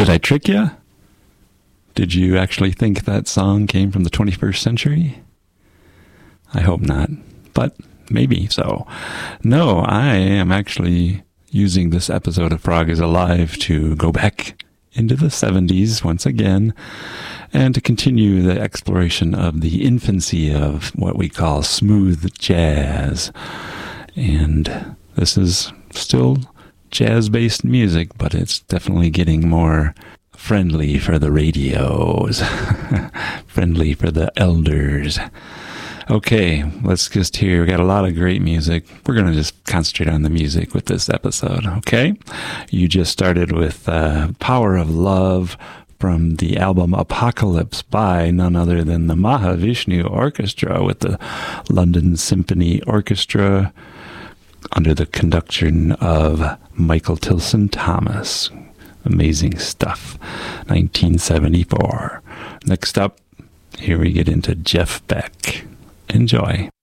Did I trick you? Did you actually think that song came from the 21st century? I hope not, but maybe so. No, I am actually using this episode of Prague is Alive to go back into the 70s once again and to continue the exploration of the infancy of what we call smooth jazz. And this is still jazz-based music, but it's definitely getting more friendly for the radios, friendly for the elders. Okay, let's just hear. We got a lot of great music. We're going to just concentrate on the music with this episode, okay? You just started with Power of Love from the album Apocalypse by none other than the Mahavishnu Orchestra with the London Symphony Orchestra under the conduction of Michael Tilson Thomas. Amazing stuff. 1974. Next up, here we get into Jeff Beck. Enjoy.